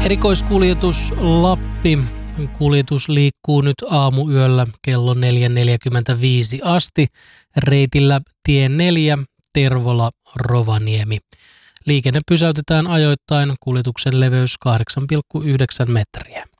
Erikoiskuljetus Lappi. Kuljetus liikkuu nyt aamuyöllä kello 4.45 asti reitillä tie 4 Tervola-Rovaniemi. Liikenne pysäytetään ajoittain, kuljetuksen leveys 8,9 metriä.